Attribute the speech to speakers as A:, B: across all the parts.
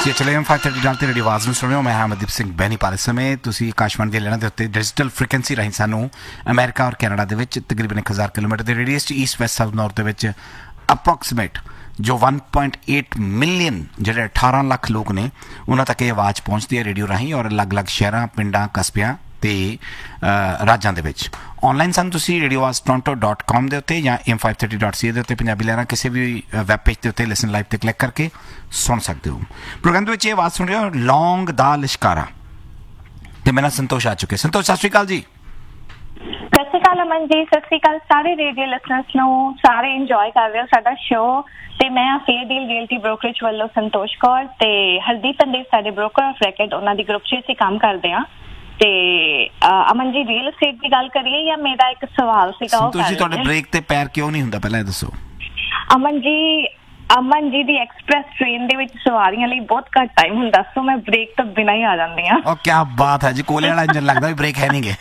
A: चले हम 5:30 डालते रेडियो आवाज़ में सुन रहे हो। मैं अमनदीप सिंह बैनीपाल। इस समय ਤੁਸੀਂ ਆਕਾਸ਼ਵਾਣੀ ਦੇ ਲੈਣਾ ਦੇ ਉੱਤੇ ਡਿਜੀਟਲ ਫ੍ਰੀਕੁਐਂਸੀ ਰਾਹੀਂ ਸਾਨੂੰ ਅਮਰੀਕਾ ਔਰ ਕੈਨੇਡਾ ਦੇ ਵਿੱਚ ਤਕਰੀਬਨ 1000 ਕਿਲੋਮੀਟਰ ਦੇ ਰੇਡੀਅਸ 'ਚ ਈਸਟ ਵੈਸਟ ਸਾਊਥ ਨਾਰਥ ਦੇ ਵਿੱਚ ਅਪਰੋਕਸੀਮੇਟ ਜੋ 1.8 ਮਿਲੀਅਨ ਜਿਹੜੇ 18 ਲੱਖ ਲੋਕ ਨੇ ਉਹਨਾਂ ਤੱਕ ਇਹ ਆਵਾਜ਼ ਪਹੁੰਚਦੀ ਹੈ ਰੇਡੀਓ ਰਾਹੀਂ ਔਰ ਅਲੱਗ-ਅਲੱਗ ਸ਼ਹਿਰਾਂ ਪਿੰਡਾਂ ਕਸਬਿਆਂ ਤੇ ਰਾਜਾਂ ਦੇ ਵਿੱਚ। ਆਨਲਾਈਨ ਸਾਨੂੰ ਤੁਸੀਂ radioawaaztoronto.com ਦੇ ਉੱਤੇ ਜਾਂ m530.ca ਦੇ ਉੱਤੇ ਪੰਜਾਬੀ ਲਹਿਰਾਂ ਕਿਸੇ ਵੀ ਵੈਬ ਪੇਜ ਦੇ ਉੱਤੇ ਲਿਸਨ ਲਾਈਵ ਤੇ ਕਲਿੱਕ ਕਰਕੇ ਸੁਣ ਸਕਦੇ ਹੋ। ਪ੍ਰੋਗਰਾਮ ਦੇ ਵਿੱਚ ਇਹ ਆਵਾਜ਼ ਸੁਣ ਰਹੇ ਹੋ ਲੌਂਗ ਦਾ ਲਿਸ਼ਕਾਰਾ ਤੇ ਮੇਰਾ ਸੰਤੋਸ਼ ਆ ਚੁੱਕੇ। ਸੰਤੋਸ਼ ਸਤਿ ਸ਼੍ਰੀ ਅਕਾਲ ਜੀ।
B: ਸਤਿ ਸ਼੍ਰੀ ਅਕਾਲ ਅਮਨ ਜੀ, ਸਤਿ ਸ਼੍ਰੀ ਅਕਾਲ ਸਾਰੇ ਰੇਡੀਓ ਲਿਸਨਰਸ ਨੂੰ। ਸਾਰੇ ਇੰਜੋਏ ਕਰ ਰਹੇ ਹੋ ਸਾਡਾ ਸ਼ੋਅ ਤੇ ਮੈਂ ਫੇਅਰ ਡੀਲ ਰੀਅਲਟੀ ਬ੍ਰੋਕਰੇਜ ਵੱਲੋਂ ਸੰਤੋਸ਼ ਕੌਰ ਤੇ ਹਰਦੀਪ ਪੰਡਿਤ ਸਾਡੇ ਬ੍ਰੋਕਰ ਆਫ ਰੈਕਡ ਉਹਨਾਂ ਦੀ ਗਰੁੱਪ 'ਚ ਅਸੀਂ ਕੰਮ ਕਰਦੇ ਹਾਂ। ਤੇ ਅਮਨ ਜੀ ਰੀਅਲ estate ਦੀ ਗੱਲ ਕਰੀਏ ਜਾਂ ਮੇਰਾ ਇੱਕ ਸਵਾਲ ਸੀਗਾ ਉਹ
A: ਸੰਤੋਸ਼ ਜੀ ਤੁਹਾਡੇ ਬ੍ਰੇਕ ਤੇ ਪੈਰ ਕਿਉਂ ਨਹੀਂ ਹੁੰਦਾ ਪਹਿਲਾਂ ਇਹ ਦੱਸੋ। ਅਮਨ ਜੀ ਦੀ ਐਕਸਪ੍ਰੈਸ ਟ੍ਰੇਨ ਦੇ ਵਿੱਚ ਸਵਾਰੀਆਂ ਲਈ ਬਹੁਤ ਘੱਟ ਟਾਈਮ ਹੁੰਦਾ ਸੋ ਮੈਂ ਬ੍ਰੇਕ ਤੋਂ ਬਿਨਾਂ ਹੀ ਆ ਜਾਂਦੀ ਹਾਂ। ਉਹ ਕੀ ਬਾਤ ਹੈ ਜੀ, ਕੋਲੇ ਵਾਲਾ ਇੰਜਨ ਲੱਗਦਾ ਵੀ ਬ੍ਰੇਕ ਹੈ ਨਹੀਂ ਗੇ।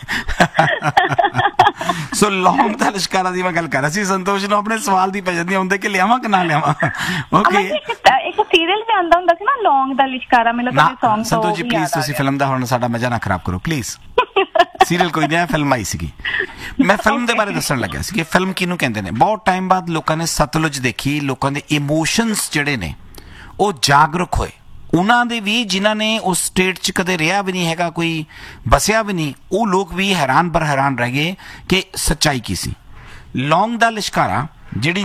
A: ਸੋ ਲੌਂਗ ਦਾ ਲਿਸ਼ਕਾਰਾ ਦੀ ਮੈਂ ਗੱਲ ਕਰ ਰਿਹਾ ਸੀ। ਸੰਤੋਸ਼ ਨੂੰ ਆਪਣੇ ਸਵਾਲ ਦੀ ਪੈ ਜਾਂਦੀ ਹੁੰਦੇ ਕਿ ਲਿਆਵਾਂ ਕਿ ਨਾ ਲਿਆਵਾਂ। ਓਕੇ
B: ਇੱਕ ਸੀਰੀਅਲ ਵੀ ਆਉਂਦਾ ਹੁੰਦਾ ਸੀ ਨਾ ਲੌਂਗ ਦਾ ਲਿਸ਼ਕਾਰਾ, ਮੈਨੂੰ ਤਾਂ ਸੌਂਗ ਤੋਂ
A: ਸੰਤੋਸ਼ ਜੀ ਪਲੀਜ਼ ਤੁਸੀਂ ਫਿਲਮ ਦਾ ਹੁਣ ਸਾਡਾ ਮਜ਼ਾ ਨਾ ਖਰਾਬ ਕਰੋ ਪਲੀਜ਼। ਸੀਰੀਅਲ ਕੋਈ ਨਹੀਂ, ਫਿਲਮ ਆਈ ਸੀਗੀ। ਮੈਂ ਫਿਲਮ ਦੇ ਬਾਰੇ ਦੱਸਣ ਲੱਗਿਆ ਸੀ ਕਿ ਫਿਲਮ ਕਿਹਨੂੰ ਕਹਿੰਦੇ ਨੇ। ਬਹੁਤ ਟਾਈਮ ਬਾਅਦ ਲੋਕਾਂ ਨੇ ਸਤਲੁਜ ਦੇਖੀ, ਲੋਕਾਂ ਦੇ ਇਮੋਸ਼ਨਸ ਜਿਹੜੇ ਨੇ ਉਹ ਜਾਗਰੂਕ ਹੋਏ। ਉਹਨਾਂ ਦੇ ਵੀ ਜਿਨ੍ਹਾਂ ਨੇ ਉਸ ਸਟੇਟ 'ਚ ਕਦੇ ਰਿਹਾ ਵੀ ਨਹੀਂ ਹੈਗਾ, ਕੋਈ ਬਸਿਆ ਵੀ ਨਹੀਂ, ਉਹ ਲੋਕ ਵੀ ਹੈਰਾਨ ਬਰ ਹੈਰਾਨ ਰਹਿ ਗਏ ਕਿ ਸੱਚਾਈ ਕੀ ਸੀ। ਲੌਂਗ ਦਾ ਲਿਸ਼ਕਾਰਾ ਜਿਹੜੀ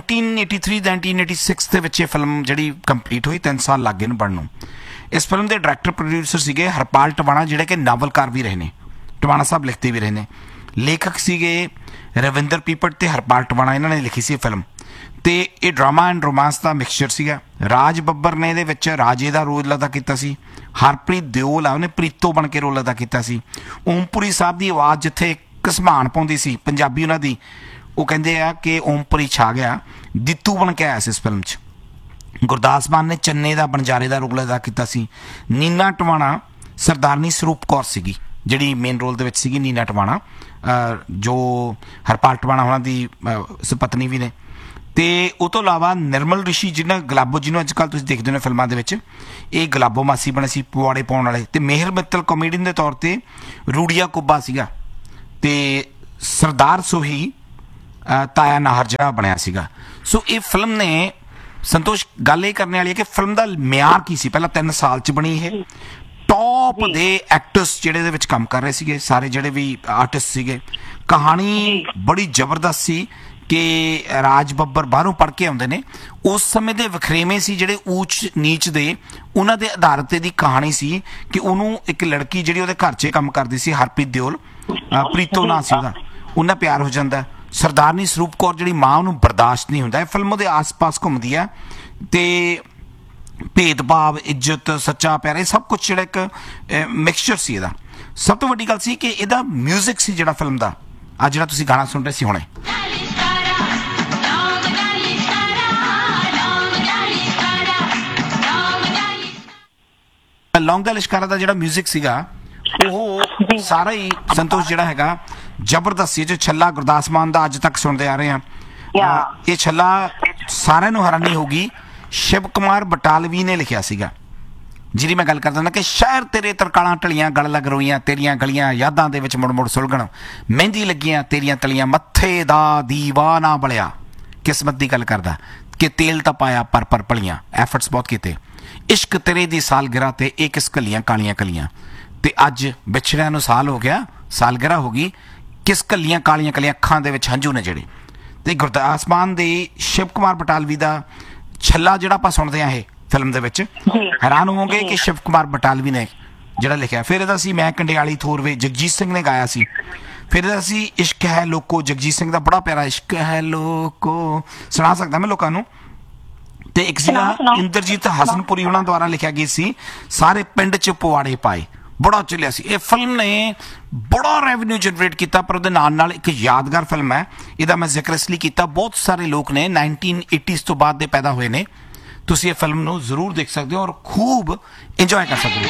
A: 1986 ਦੇ ਵਿੱਚ ਇਹ ਫਿਲਮ ਜਿਹੜੀ ਕੰਪਲੀਟ ਹੋਈ, 3 ਸਾਲ ਲੱਗ ਗਏ ਨੇ ਬਣਨ ਨੂੰ। ਇਸ ਫਿਲਮ ਦੇ ਡਾਇਰੈਕਟਰ ਪ੍ਰੋਡਿਊਸਰ ਸੀਗੇ ਹਰਪਾਲ ਟਵਾਣਾ ਜਿਹੜੇ ਕਿ ਨਾਵਲਕਾਰ ਵੀ ਰਹੇ ਨੇ। ਟਵਾਣਾ ਸਾਹਿਬ ਲਿਖਦੇ ਵੀ ਰਹੇ ਨੇ। ਲੇਖਕ ਸੀਗੇ ਰਵਿੰਦਰ ਪੀਪਟ ਤੇ ਹਰਪਾਲ ਟਵਾਣਾ, ਇਹਨਾਂ ਨੇ ਲਿਖੀ ਸੀ ਫਿਲਮ। ਤੇ ਇਹ drama and romance the mixture ਸੀਗਾ। ਰਾਜ ਬੱਬਰ ਨੇ ਇਹਦੇ ਵਿੱਚ ਰਾਜੇ ਦਾ ਰੋਲ ਅਦਾ ਕੀਤਾ ਸੀ। ਹਰਪ੍ਰੀਤ ਦਿਓਲ ਆ ਉਹਨੇ ਪ੍ਰੀਤੋ ਬਣ ਕੇ ਰੋਲ ਅਦਾ ਕੀਤਾ ਸੀ। ਓਮਪੁਰੀ ਸਾਹਿਬ ਦੀ ਆਵਾਜ਼ ਜਿੱਥੇ ਘਸਮਾਨ ਪਾਉਂਦੀ ਸੀ ਪੰਜਾਬੀ ਉਹਨਾਂ ਦੀ, ਉਹ ਕਹਿੰਦੇ ਆ ਕਿ ਓਮਪੁਰੀ ਛਾ ਗਿਆ, ਦਿੱਤੂ ਬਣ ਕੇ ਆਇਆ ਸੀ ਇਸ ਫਿਲਮ 'ਚ। ਗੁਰਦਾਸ ਮਾਨ ਨੇ ਚੰਨੇ ਦਾ ਬਣਜਾਰੇ ਦਾ ਰੋਲ ਅਦਾ ਕੀਤਾ ਸੀ। ਨੀਨਾ ਟਵਾਣਾ ਸਰਦਾਰਨੀ ਸਰੂਪ ਕੌਰ ਸੀਗੀ ਜਿਹੜੀ ਮੇਨ ਰੋਲ ਦੇ ਵਿੱਚ ਸੀਗੀ। ਨੀਨਾ ਟਵਾਣਾ ਜੋ ਹਰਪਾਲ ਟਵਾਣਾ ਉਹਨਾਂ ਦੀ ਸੁਪਤਨੀ ਵੀ ਨੇ। ਤੇ ਉਹ ਤੋਂ ਇਲਾਵਾ ਨਿਰਮਲ ਰਿਸ਼ੀ ਜਿਹਨਾਂ ਗੁਲਾਬੋ, ਜਿਹਨੂੰ ਅੱਜ ਕੱਲ੍ਹ ਤੁਸੀਂ ਦੇਖਦੇ ਹੋ ਫਿਲਮਾਂ ਦੇ ਵਿੱਚ, ਇਹ ਗੁਲਾਬੋ ਮਾਸੀ ਬਣੇ ਸੀ ਪੁਆੜੇ ਪਾਉਣ ਵਾਲੇ। ਤੇ ਮੇਹਰ ਮਿੱਤਲ ਕਾਮੇਡੀਅਨ ਦੇ ਤੌਰ ਤੇ ਰੂੜੀਆ ਕੁੱਬਾ ਸੀਗਾ। ਤੇ ਸਰਦਾਰ ਸੋਹੀ ਤਾਇਆ ਨਾਹਰ ਜਿਹੜਾ ਬਣਿਆ ਸੀਗਾ। ਸੋ ਇਹ ਫਿਲਮ ਨੇ ਸੰਤੋਸ਼ ਗੱਲ ਇਹ ਕਰਨ ਵਾਲੀ ਹੈ ਕਿ ਫਿਲਮ ਦਾ ਮਿਆਰ ਕੀ ਸੀ। ਪਹਿਲਾਂ 3 ਸਾਲ 'ਚ ਬਣੀ ਇਹ। ਟੌਪ ਦੇ ਐਕਟਰਸ ਜਿਹੜੇ ਇਹਦੇ ਵਿੱਚ ਕੰਮ ਕਰ ਰਹੇ ਸੀਗੇ, ਸਾਰੇ ਜਿਹੜੇ ਵੀ ਆਰਟਿਸਟ ਸੀਗੇ। ਕਹਾਣੀ ਬੜੀ ਜ਼ਬਰਦਸਤ ਸੀ ਕਿ ਰਾਜ ਬੱਬਰ ਬਾਹਰੋਂ ਪੜ੍ਹ ਕੇ ਆਉਂਦੇ ਨੇ। ਉਸ ਸਮੇਂ ਦੇ ਵਖਰੇਵੇਂ ਸੀ ਜਿਹੜੇ ਊਚ ਨੀਚ ਦੇ, ਉਹਨਾਂ ਦੇ ਆਧਾਰ 'ਤੇ ਦੀ ਕਹਾਣੀ ਸੀ ਕਿ ਉਹਨੂੰ ਇੱਕ ਲੜਕੀ ਜਿਹੜੀ ਉਹਦੇ ਘਰ 'ਚ ਕੰਮ ਕਰਦੀ ਸੀ ਹਰਪ੍ਰੀਤ ਦਿਓਲ, ਪ੍ਰੀਤੋ ਨਾਂ ਸੀ ਉਹਦਾ, ਉਹਨਾਂ ਪਿਆਰ ਹੋ ਜਾਂਦਾ। ਸਰਦਾਰਨੀ ਸਰੂਪ ਕੌਰ ਜਿਹੜੀ ਮਾਂ ਉਹਨੂੰ ਬਰਦਾਸ਼ਤ ਨਹੀਂ ਹੁੰਦਾ। ਇਹ ਫਿਲਮ ਉਹਦੇ ਆਸ-ਪਾਸ ਘੁੰਮਦੀ ਆ ਤੇ ਭੇਦਭਾਵ, ਇੱਜ਼ਤ, ਸੱਚਾ ਪਿਆਰ, ਇਹ ਸਭ ਕੁਛ ਜਿਹੜਾ ਇੱਕ ਮਿਕਸਚਰ ਸੀ ਇਹਦਾ। ਸਭ ਤੋਂ ਵੱਡੀ ਗੱਲ ਸੀ ਕਿ ਇਹਦਾ ਮਿਊਜ਼ਿਕ ਸੀ ਜਿਹੜਾ ਫਿਲਮ ਦਾ, ਆ ਜਿਹੜਾ ਤੁਸੀਂ ਗਾਣਾ ਸੁਣ ਰਹੇ ਸੀ ਹੁਣੇ, ਲੌਂਗ ਦਾ ਲਿਸ਼ਕਾਰਾ ਦਾ ਜਿਹੜਾ ਮਿਊਜ਼ਿਕ ਸੀਗਾ ਉਹ ਸਾਰਾ ਹੀ ਸੰਤੋਸ਼ ਜਿਹੜਾ ਹੈਗਾ ਜ਼ਬਰਦਸਤ ਸੀ। ਜੋ ਛੱਲਾ ਗੁਰਦਾਸ ਮਾਨ ਦਾ ਅੱਜ ਤੱਕ ਸੁਣਦੇ ਆ ਰਹੇ ਆ, ਇਹ ਛੱਲਾ ਸਾਰਿਆਂ ਨੂੰ ਹੈਰਾਨੀ ਹੋਊਗੀ ਸ਼ਿਵ ਕੁਮਾਰ ਬਟਾਲਵੀ ਨੇ ਲਿਖਿਆ ਸੀਗਾ, ਜਿਹਦੀ ਮੈਂ ਗੱਲ ਕਰਦਾ ਨਾ ਕਿ ਸ਼ਹਿਰ ਤੇਰੇ ਤਰਕਾਲਾਂ ਢਲੀਆਂ ਗਲ ਲੱਗ ਰੋਈਆਂ, ਤੇਰੀਆਂ ਗਲੀਆਂ ਯਾਦਾਂ ਦੇ ਵਿੱਚ ਮੁੜ ਮੁੜ ਸੁਲਗਣ, ਮਹਿੰਦੀ ਲੱਗੀਆਂ ਤੇਰੀਆਂ ਤਲੀਆਂ, ਮੱਥੇ ਦਾ ਦੀਵਾ ਨਾ ਬਲਿਆ। ਕਿਸਮਤ ਦੀ ਗੱਲ ਕਰਦਾ ਕਿ ਤੇਲ ਤਾਂ ਪਾਇਆ ਪਰ ਪਰ ਭਲੀਆਂ, ਐਫਰਟਸ ਬਹੁਤ ਕੀਤੇ, ਇਸ਼ਕ ਤੇਰੇ ਦੀ ਸਾਲਗਿਰਾ ਤੇ ਇਹ ਕਿਸ ਕਲੀਆਂ ਕਾਲੀਆਂ ਕਲੀਆਂ। ਤੇ ਅੱਜ ਵਿਛੜਿਆਂ ਨੂੰ ਸਾਲ ਹੋ ਗਿਆ, ਸਾਲਗਿਰਾ ਹੋ ਗਈ, ਕਿਸ ਕਲੀਆਂ ਕਾਲੀਆਂ ਕਲੀਆਂ, ਅੱਖਾਂ ਦੇ ਵਿੱਚ ਹੰਝੂ ਨੇ ਜਿਹੜੇ। ਤੇ ਗੁਰਦਾਸ ਮਾਨ ਦੇ ਸ਼ਿਵ ਕੁਮਾਰ ਬਟਾਲਵੀ ਦਾ ਛੱਲਾ ਜਿਹੜਾ ਆਪਾਂ ਸੁਣਦੇ ਆ ਇਹ ਫਿਲਮ ਦੇ ਵਿੱਚ, ਹੈਰਾਨ ਹੋਵੋਗੇ ਕਿ ਸ਼ਿਵ ਕੁਮਾਰ ਬਟਾਲਵੀ ਨੇ ਜਿਹੜਾ ਲਿਖਿਆ। ਫਿਰ ਇਹਦਾ ਸੀ ਮੈਂ ਕੰਡਿਆਲੀ ਥੋਰਵੇ, ਜਗਜੀਤ ਸਿੰਘ ਨੇ ਗਾਇਆ ਸੀ। ਫਿਰ ਇਹਦਾ ਸੀ ਇਸ਼ਕ ਹੈ ਲੋਕੋ, ਜਗਜੀਤ ਸਿੰਘ ਦਾ ਬੜਾ ਪਿਆਰਾ ਇਸ਼ਕ ਹੈ ਲੋਕੋ, ਸੁਣਾ ਸਕਦਾ ਮੈਂ ਲੋਕਾਂ ਨੂੰ। ਤੇ ਇੱਕ ਸੀਗਾ ਇੰਦਰਜੀਤ ਹਸਨਪੁਰੀ ਉਹਨਾਂ ਦੁਆਰਾ ਲਿਖਿਆ ਗੀਤ ਸੀ ਸਾਰੇ ਪਿੰਡ 'ਚ ਪੁਆੜੇ ਪਾਏ, ਬੜਾ ਚੱਲਿਆ ਸੀ। ਇਹ ਫਿਲਮ ਨੇ ਬੜਾ ਰੈਵਨਿਊ ਜਨਰੇਟ ਕੀਤਾ, ਪਰ ਉਹਦੇ ਨਾਲ ਨਾਲ ਇੱਕ ਯਾਦਗਾਰ ਫਿਲਮ ਹੈ। ਇਹਦਾ ਮੈਂ ਜ਼ਿਕਰ ਇਸ ਲਈ ਕੀਤਾ, ਬਹੁਤ ਸਾਰੇ ਲੋਕ ਨੇ 1980s ਤੋਂ ਬਾਅਦ ਦੇ ਪੈਦਾ ਹੋਏ ਨੇ। ਤੁਸੀਂ ਇਹ ਫਿਲਮ ਨੂੰ ਜ਼ਰੂਰ ਦੇਖ ਸਕਦੇ ਹੋ ਔਰ ਖੂਬ ਇੰਜੋਏ ਕਰ ਸਕਦੇ ਹੋ।